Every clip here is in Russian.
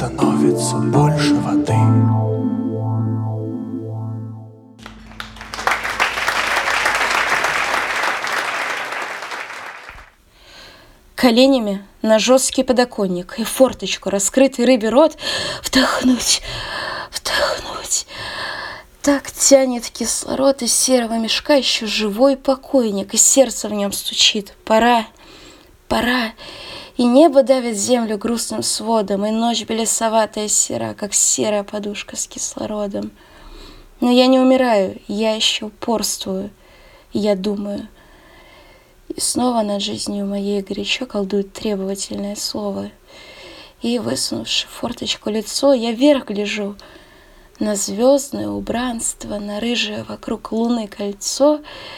становится больше воды. Коленями на жесткий подоконник и форточку, раскрытый рыбий рот, вдохнуть, вдохнуть. Так тянет кислород из серого мешка еще живой покойник, и сердце в нем стучит. Пора, пора. И небо давит землю грустным сводом, и ночь белесоватая сера, как серая подушка с кислородом. Но я не умираю, я еще упорствую, я думаю. И снова над жизнью моей горячо колдует требовательное слово. И, высунувши форточку лицо, я вверх гляжу на звездное убранство, на рыжее вокруг луны кольцо,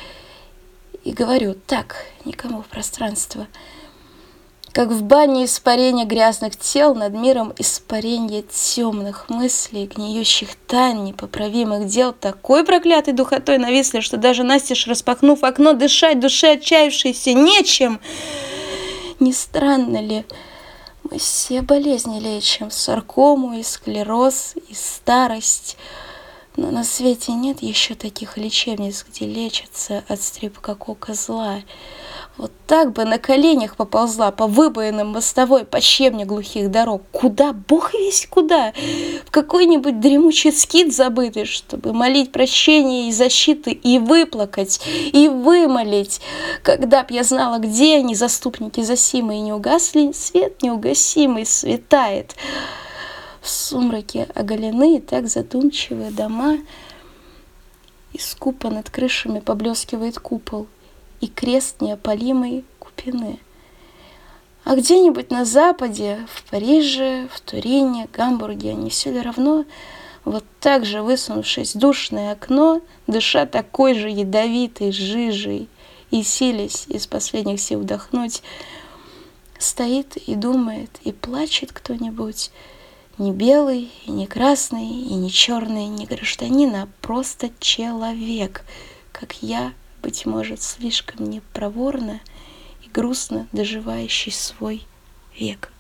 и говорю так, никому в пространство, как в бане испарения грязных тел, над миром испарения темных мыслей, гниющих тайн, непоправимых дел, такой проклятой духотой нависли, что даже настежь распахнув окно, дышать душе отчаявшейся нечем. Не странно ли, мы все болезни лечим, саркому и склероз, и старость, но на свете нет еще таких лечебниц, где лечатся от стрепкокока зла. Вот так бы на коленях поползла по выбоинам мостовой, по щебню глухих дорог. Куда? Бог весть куда? В какой-нибудь дремучий скит забытый, чтобы молить прощения и защиты, и выплакать, и вымолить. Когда б я знала, где они, заступники Зосимы, и не угасли, свет неугасимый светает. В сумраке оголены и так задумчивые дома, и скупо над крышами поблескивает купол, и крест неопалимой купины. А где-нибудь на западе, в Париже, в Турине, Гамбурге, не все ли равно, вот так же высунувшись в душное окно, дыша такой же ядовитой жижей и силясь из последних сил вдохнуть, стоит и думает, и плачет кто-нибудь, не белый, и не красный, и не черный, не гражданин, а просто человек, как я, быть может, слишком непроворно и грустно доживающий свой век.